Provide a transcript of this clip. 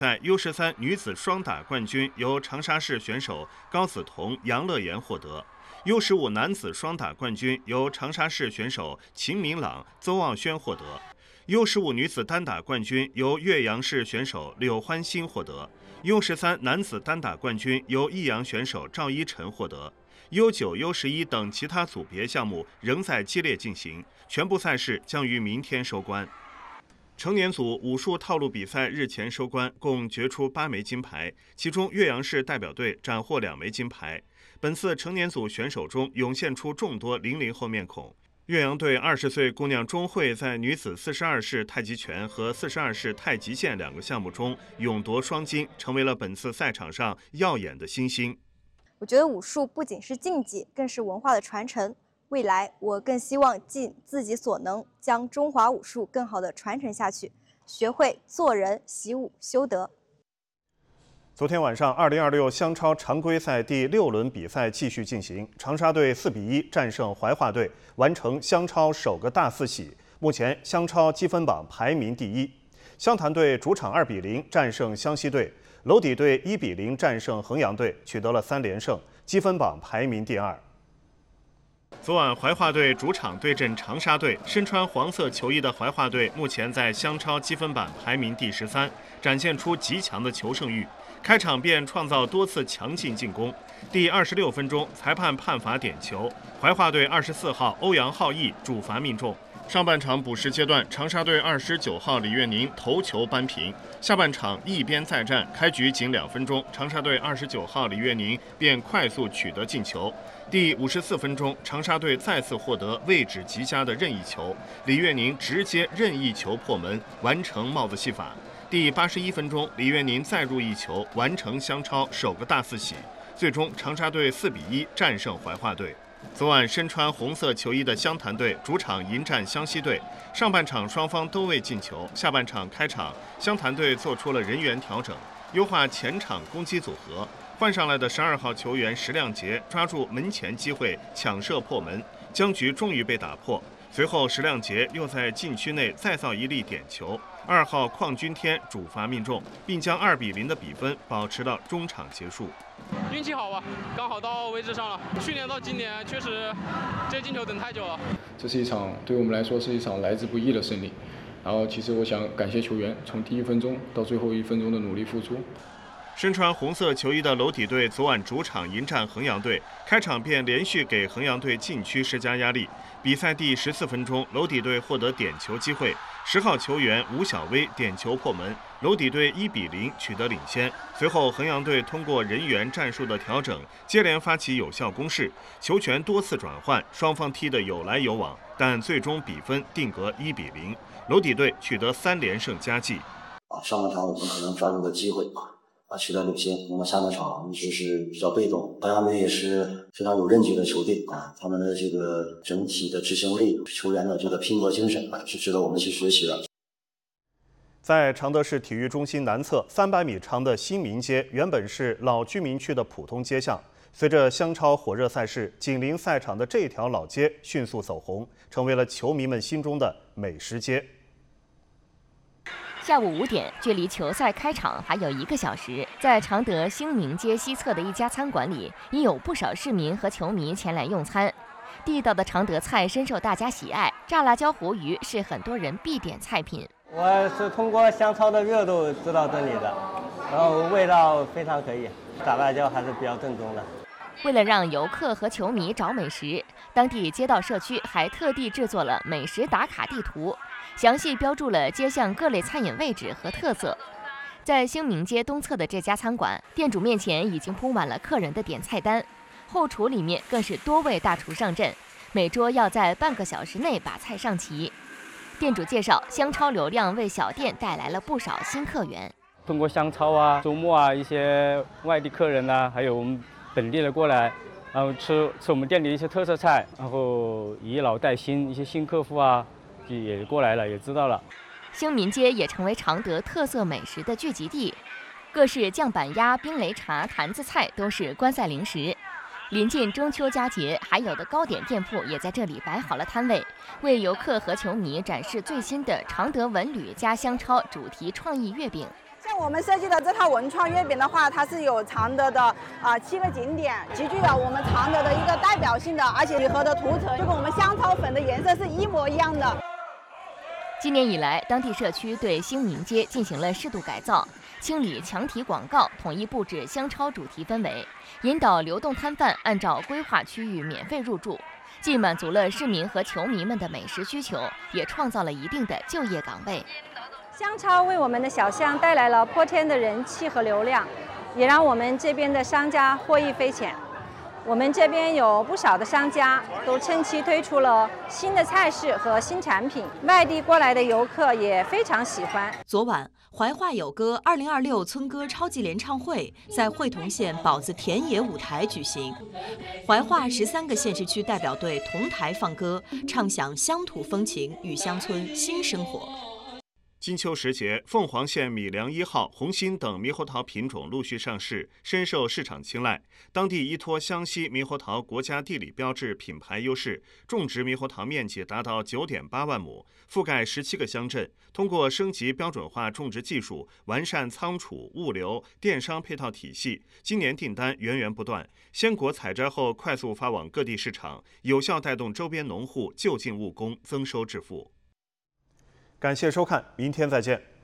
在 U13女子双打冠军由长沙市选手高梓潼、杨乐妍获得。U15男子双打冠军由长沙市选手秦明朗、邹傲轩获得。U15女子单打冠军由岳阳市选手柳欢欣获得。U13男子单打冠军由益阳选手赵一晨获得。U9、U11等其他组别项目仍在激烈进行，全部赛事将于明天收官。成年组武术套路比赛日前收官，共决出8枚金牌，其中岳阳市代表队斩获2枚金牌。本次成年组选手中涌现出众多00后面孔。岳阳队20岁姑娘钟慧在女子42式太极拳和42式太极剑2个项目中勇夺双金，成为了本次赛场上耀眼的新星。 我觉得武术不仅是竞技，更是文化的传承。未来我更希望尽自己所能，将中华武术更好地传承下去，学会做人、习武、修德。 昨天晚上，2026湘超常规赛第6轮比赛继续进行，长沙队4比1战胜怀化队，完成湘超首个大四喜。目前湘超积分榜排名第1。湘潭队主场2比0战胜湘西队，娄底队1比0战胜衡阳队，取得了3连胜，积分榜排名第2。昨晚怀化队主场对阵长沙队，身穿黄色球衣的怀化队目前在湘超积分榜排名第13，展现出极强的求胜欲。开场便创造多次强劲进攻。第26分钟，裁判判罚点球，怀化队24号欧阳浩毅主罚命中。上半场补时阶段，长沙队29号李月宁头球扳平。下半场一边再战，开局仅2分钟，长沙队29号李月宁便快速取得进球。第54分钟，长沙队再次获得位置极佳的任意球，李月宁直接任意球破门，完成帽子戏法。第81分钟，李月宁再入一球，完成湘超首个大四喜。最终，长沙队4比1战胜怀化队。昨晚身穿红色球衣的湘潭队主场迎战湘西队，上半场双方都未进球，下半场开场，湘潭队做出了人员调整，优化前场攻击组合。换上来的12号球员石亮杰抓住门前机会抢射破门，僵局终于被打破。随后，石亮杰又在禁区内再造一粒点球，2号邝君天主罚命中，并将2比0的比分保持到中场结束。 运气好吧，刚好到位置上了。去年到今年确实这进球等太久了。 这是一场对我们来说是一场来之不易的胜利。然后，其实我想感谢球员从第1分钟到最后1分钟的努力付出。 身穿红色球衣的娄底队昨晚主场迎战衡阳队，开场便连续给衡阳队禁区施加压力。比赛第14分钟，娄底队获得点球机会，10号球员吴晓薇点球破门，娄底队1比0取得领先。随后，衡阳队通过人员战术的调整，接连发起有效攻势，球权多次转换，双方踢得有来有往，但最终比分定格1比0，娄底队取得3连胜佳绩。 上半场我们可能抓住了机会。取得领先，那么下半场一直是比较被动。衡阳队也是非常有韧劲的球队他们的这个整体的执行力、球员的这个拼搏精神是值得我们去学习的。 在常德市体育中心南侧300米长的新民街，原本是老居民区的普通街巷，随着湘超火热赛事，紧邻赛场的这条老街迅速走红，成为了球迷们心中的美食街。 下午5点，距离球赛开场还有1个小时，在常德兴民街西侧的一家餐馆里，已有不少市民和球迷前来用餐。地道的常德菜深受大家喜爱，炸辣椒糊鱼是很多人必点菜品。 我是通过湘超的热度知道这里的，然后味道非常可以，炸辣椒还是比较正宗的。 为了让游客和球迷找美食，当地街道社区还特地制作了美食打卡地图，详细标注了街巷各类餐饮位置和特色。在兴民街东侧的这家餐馆，店主面前已经铺满了客人的点菜单，后厨里面更是多位大厨上阵，每桌要在半个小时内把菜上齐。店主介绍，湘超流量为小店带来了不少新客源。 通过湘超啊、周末啊，一些外地客人啊，还有我们本地的过来，然后吃我们店里的一些特色菜，然后以老带新，一些新客户啊也过来了，也知道了。 兴民街也成为常德特色美食的聚集地，各式酱板鸭、冰擂茶、坛子菜都是观赛零食。临近中秋佳节，还有的糕点店铺也在这里摆好了摊位，为游客和球迷展示最新的常德文旅加湘超主题创意月饼。 像我们设计的这套文创月饼的话，它是有常德的7个景点，极具了我们常德的一个代表性的，而且几何的涂层就跟我们香草粉的颜色是一模一样的。 今年以来，当地社区对兴民街进行了适度改造，清理墙体广告，统一布置香超主题氛围，引导流动摊贩按照规划区域免费入驻，既满足了市民和球迷们的美食需求，也创造了一定的就业岗位。 香超为我们的小巷带来了泼天的人气和流量，也让我们这边的商家获益匪浅。我们这边有不少的商家都趁机推出了新的菜式和新产品，外地过来的游客也非常喜欢。 昨晚，怀化有歌2026村歌超级联唱会在会同县宝子田野舞台举行，怀化13个县市区代表队同台放歌，唱响乡土风情与乡村新生活。 金秋时节，凤凰县米粮1号、红心等猕猴桃品种陆续上市，深受市场青睐。当地依托湘西猕猴桃国家地理标志品牌优势，种植猕猴桃面积达到9.8万亩，覆盖17个乡镇。通过升级标准化种植技术，完善仓储、物流、电商配套体系，今年订单源源不断。鲜果采摘后快速发往各地市场，有效带动周边农户就近务工，增收致富。感谢收看，明天再见。